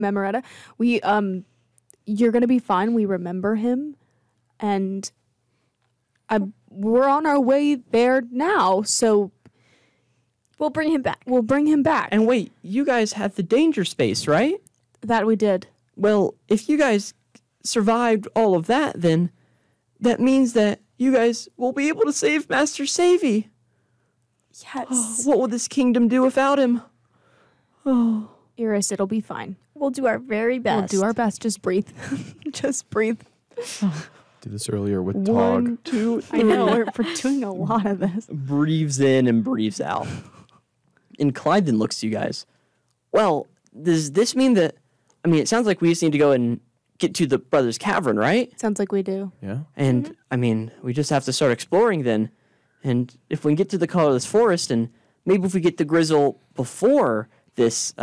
Memoretta. You're going to be fine. We remember him. And we're on our way there now, so we'll bring him back. And wait, you guys have the danger space, right? That we did. Well, if you guys survived all of that, then that means that you guys will be able to save Master Savy. Yes. What will this kingdom do without him? Oh, Iris, it'll be fine. We'll do our very best. We'll do our best. Just breathe. Just breathe. Did this earlier with Tog. 1, 2, 3. I know, we're doing a lot of this. Breathes in and breathes out. And Clyde then looks to you guys. Well, does this mean that... I mean, it sounds like we just need to go and get to the Brothers' Cavern, right? Sounds like we do. Yeah. And, I mean, we just have to start exploring then. And if we can get to the Colorless Forest, and maybe if we get the Grizzle before this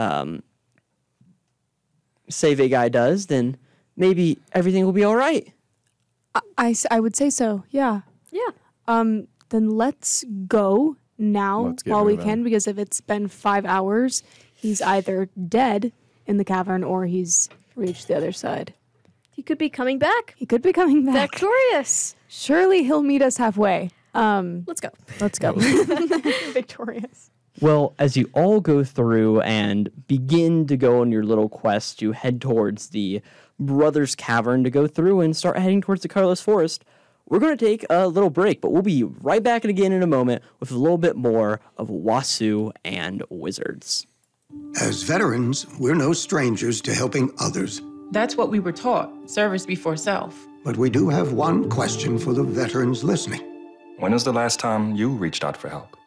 Save guy does, then maybe everything will be all right. I would say so, yeah. Yeah. Then let's go now Let's get while we moving. can, because if it's been 5 hours, he's either dead in the cavern or he's reached the other side. He could be coming back. He could be coming back. Victorious. Surely he'll meet us halfway. Let's go. Let's go. Victorious. Well, as you all go through and begin to go on your little quest to head towards the Brothers' Cavern to go through and start heading towards the Colorless Forest, we're going to take a little break, but we'll be right back again in a moment with a little bit more of Wasu and Wizards. As veterans, we're no strangers to helping others. That's what we were taught, service before self. But we do have one question for the veterans listening. When was the last time you reached out for help?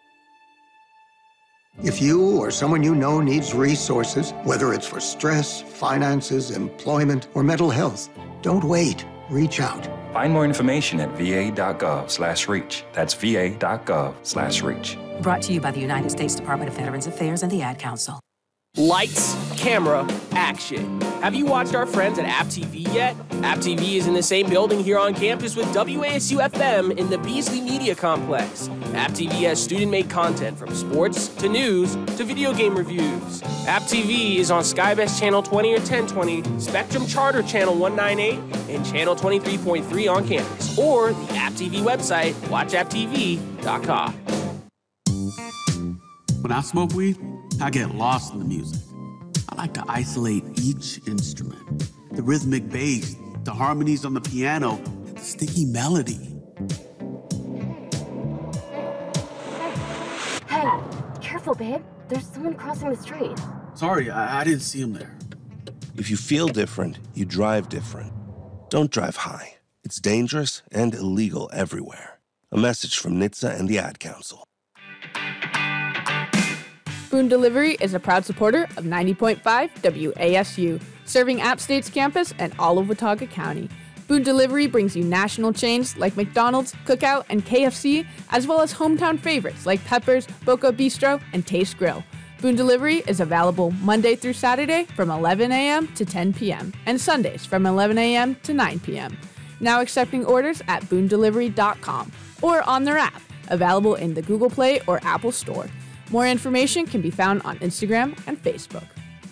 If you or someone you know needs resources, whether it's for stress, finances, employment, or mental health, don't wait. Reach out. Find more information at va.gov/reach. That's va.gov/reach. Brought to you by the United States Department of Veterans Affairs and the Ad Council. Lights, camera, action. Have you watched our friends at App TV yet? App TV is in the same building here on campus with WASU-FM in the Beasley Media Complex. App TV has student-made content from sports to news to video game reviews. App TV is on Skybest Channel 20 or 1020, Spectrum Charter Channel 198, and Channel 23.3 on campus, or the App TV website, watchapptv.com. When I smoke weed, I get lost in the music. I like to isolate each instrument. The rhythmic bass, the harmonies on the piano, the sticky melody. Hey, careful, babe. There's someone crossing the street. Sorry, I didn't see him there. If you feel different, you drive different. Don't drive high. It's dangerous and illegal everywhere. A message from NHTSA and the Ad Council. Boone Delivery is a proud supporter of 90.5 WASU, serving App State's campus and all of Watauga County. Boone Delivery brings you national chains like McDonald's, Cookout, and KFC, as well as hometown favorites like Peppers, Boca Bistro, and Taste Grill. Boone Delivery is available Monday through Saturday from 11 a.m. to 10 p.m. and Sundays from 11 a.m. to 9 p.m. Now accepting orders at boondelivery.com or on their app, available in the Google Play or Apple Store. More information can be found on Instagram and Facebook.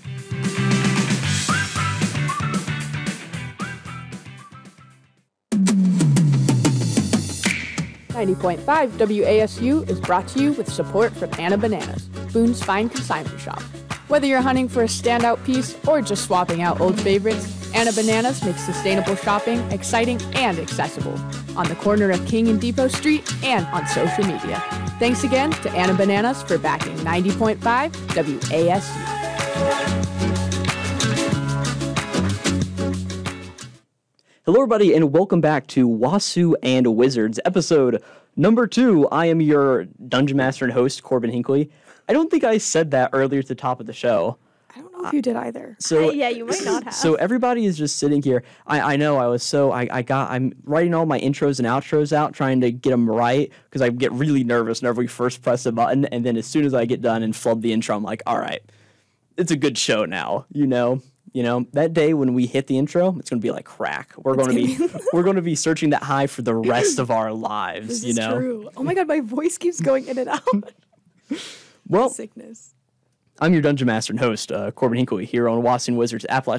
.5 WASU is brought to you with support from Anna Bananas, Boone's fine consignment shop. Whether you're hunting for a standout piece or just swapping out old favorites, Anna Bananas makes sustainable shopping exciting and accessible on the corner of King and Depot Street and on social media. Thanks again to Anna Bananas for backing 90.5 WASU. Hello, everybody, and welcome back to Wasu and Wizards, episode number 2. I am your Dungeon Master and host, Corbin Hinckley. I don't think I said that earlier at the top of the show. I don't know if you did either. So yeah, you might not have. So everybody is just sitting here. I know I'm writing all my intros and outros out, trying to get them right, because I get really nervous whenever we first press a button, and then as soon as I get done and flub the intro, I'm like, all right, it's a good show now, you know, that day when we hit the intro, it's going to be like crack. We're going to be searching that high for the rest of our lives, This you know. is true. Oh my God, my voice keeps going in and out. Well, sickness. I'm your Dungeon Master and host, Corbin Hinckley, here on Washington Wizards Appalachian